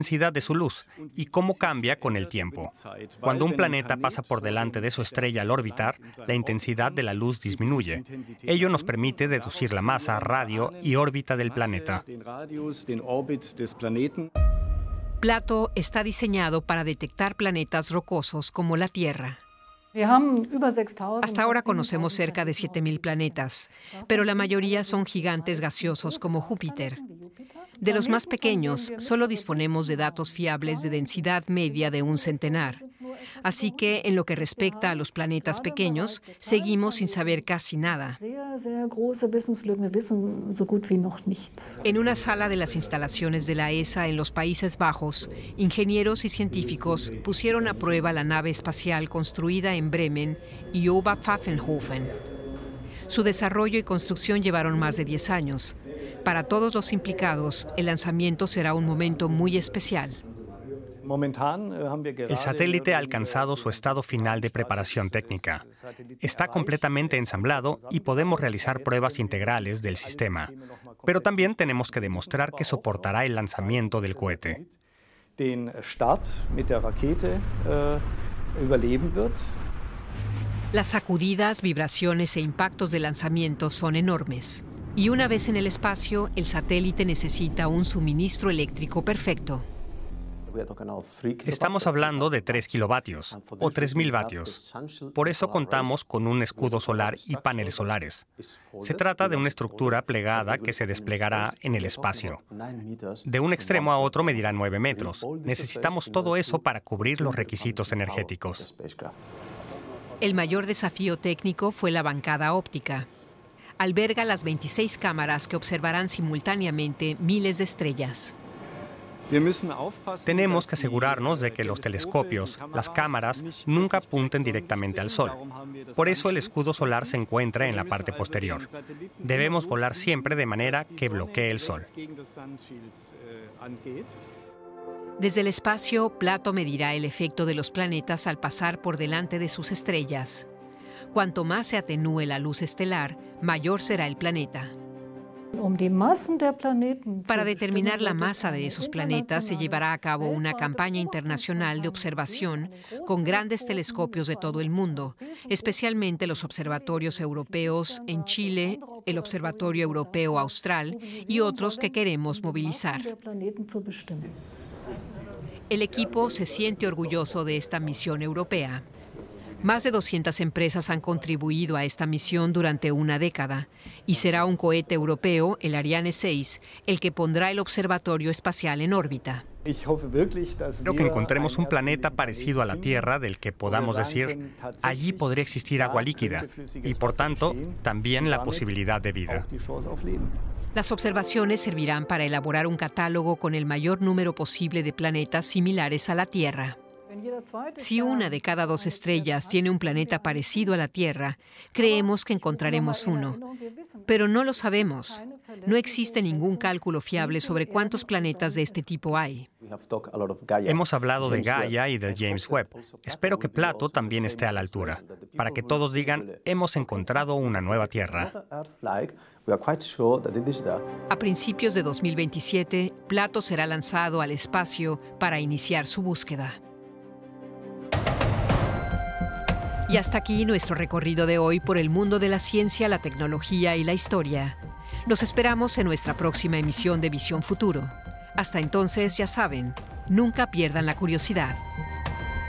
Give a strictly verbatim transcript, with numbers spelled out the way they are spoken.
intensidad de su luz y cómo cambia con el tiempo. Cuando un planeta pasa por delante de su estrella al orbitar, la intensidad de la luz disminuye. Ello nos permite deducir la masa, radio y órbita del planeta. Plato está diseñado para detectar planetas rocosos como la Tierra. Hasta ahora conocemos cerca de siete mil planetas, pero la mayoría son gigantes gaseosos como Júpiter. De los más pequeños, solo disponemos de datos fiables de densidad media de un centenar. Así que, en lo que respecta a los planetas pequeños, seguimos sin saber casi nada. En una sala de las instalaciones de la E S A en los Países Bajos, ingenieros y científicos pusieron a prueba la nave espacial construida en Bremen y Oberpfaffenhofen. Su desarrollo y construcción llevaron más de diez años. Para todos los implicados, el lanzamiento será un momento muy especial. El satélite ha alcanzado su estado final de preparación técnica. Está completamente ensamblado y podemos realizar pruebas integrales del sistema. Pero también tenemos que demostrar que soportará el lanzamiento del cohete. Las sacudidas, vibraciones e impactos de lanzamiento son enormes. Y una vez en el espacio, el satélite necesita un suministro eléctrico perfecto. Estamos hablando de tres kilovatios o tres mil vatios. Por eso contamos con un escudo solar y paneles solares. Se trata de una estructura plegada que se desplegará en el espacio. De un extremo a otro medirá nueve metros. Necesitamos todo eso para cubrir los requisitos energéticos. El mayor desafío técnico fue la bancada óptica. Alberga las veintiséis cámaras que observarán simultáneamente miles de estrellas. Tenemos que asegurarnos de que los telescopios, las cámaras, nunca apunten directamente al Sol. Por eso el escudo solar se encuentra en la parte posterior. Debemos volar siempre de manera que bloquee el Sol. Desde el espacio, Plato medirá el efecto de los planetas al pasar por delante de sus estrellas. Cuanto más se atenúe la luz estelar, mayor será el planeta. Para determinar la masa de esos planetas se llevará a cabo una campaña internacional de observación con grandes telescopios de todo el mundo, especialmente los observatorios europeos en Chile, el Observatorio Europeo Austral y otros que queremos movilizar. El equipo se siente orgulloso de esta misión europea. Más de doscientas empresas han contribuido a esta misión durante una década y será un cohete europeo, el Ariane seis, el que pondrá el observatorio espacial en órbita. Espero que encontremos un planeta parecido a la Tierra del que podamos decir, allí podría existir agua líquida y, por tanto, también la posibilidad de vida. Las observaciones servirán para elaborar un catálogo con el mayor número posible de planetas similares a la Tierra. Si una de cada dos estrellas tiene un planeta parecido a la Tierra, creemos que encontraremos uno. Pero no lo sabemos. No existe ningún cálculo fiable sobre cuántos planetas de este tipo hay. Hemos hablado de Gaia y de James Webb. Espero que Plato también esté a la altura, para que todos digan, hemos encontrado una nueva Tierra. A principios de dos mil veintisiete, Plato será lanzado al espacio para iniciar su búsqueda. Y hasta aquí nuestro recorrido de hoy por el mundo de la ciencia, la tecnología y la historia. Los esperamos en nuestra próxima emisión de Visión Futuro. Hasta entonces, ya saben, nunca pierdan la curiosidad.